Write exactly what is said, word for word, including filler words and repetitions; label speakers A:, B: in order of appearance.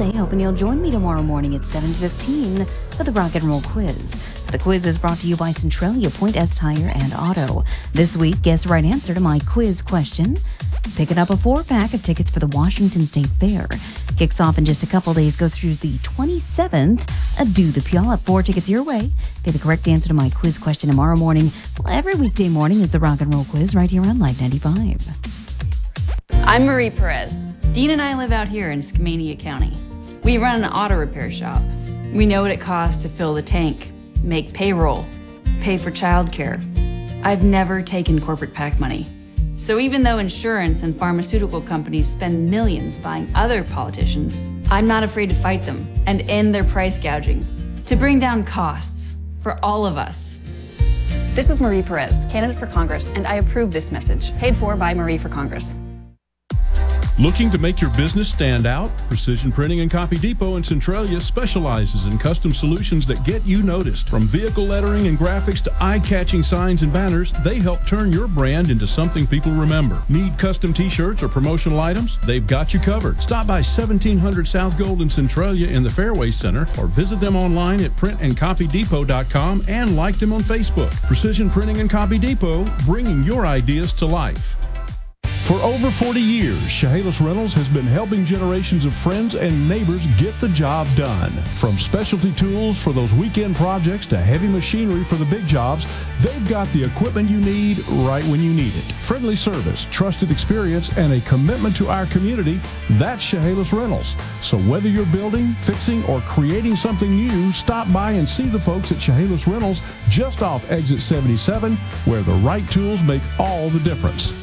A: Beyonce, hoping you'll join me tomorrow morning at seven fifteen for the Rock and Roll Quiz. The quiz is brought to you by Centralia Point S Tire and Auto. This week, guess the right answer to my quiz question. Picking up a four-pack of tickets for the Washington State Fair. Kicks off in just a couple days. Go through the twenty-seventh. Uh, do the Puyallup. Four tickets your way. Get the correct answer to my quiz question tomorrow morning. Well, every weekday morning is the Rock and Roll Quiz right here on Live ninety-five.
B: I'm Marie Perez. Dean and I live out here in Skamania County. We run an auto repair shop. We know what it costs to fill the tank, make payroll, pay for childcare. I've never taken corporate PAC money. So even though insurance and pharmaceutical companies spend millions buying other politicians, I'm not afraid to fight them and end their price gouging to bring down costs for all of us.
C: This is Marie Perez, candidate for Congress, and I approve this message, paid for by Marie for Congress.
D: Looking to make your business stand out? Precision Printing and Copy Depot in Centralia specializes in custom solutions that get you noticed. From vehicle lettering and graphics to eye-catching signs and banners, they help turn your brand into something people remember. Need custom t-shirts or promotional items? They've got you covered. Stop by seventeen hundred South Golden Centralia in the Fairway Center or visit them online at print and copy depot dot com and like them on Facebook. Precision Printing and Copy Depot, bringing your ideas to life. For over forty years, Chehalis Rentals has been helping generations of friends and neighbors get the job done. From specialty tools for those weekend projects to heavy machinery for the big jobs, they've got the equipment you need right when you need it. Friendly service, trusted experience, and a commitment to our community, that's Chehalis Rentals. So whether you're building, fixing, or creating something new, stop by and see the folks at Chehalis Rentals just off exit seventy-seven, where the right tools make all the difference.